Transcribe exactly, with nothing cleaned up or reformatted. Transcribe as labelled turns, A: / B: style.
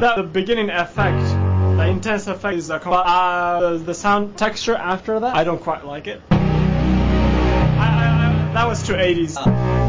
A: That the beginning effect, the intense effect is a com- uh, the sound texture after that. I don't quite like it. I, I, I, that was too eighties.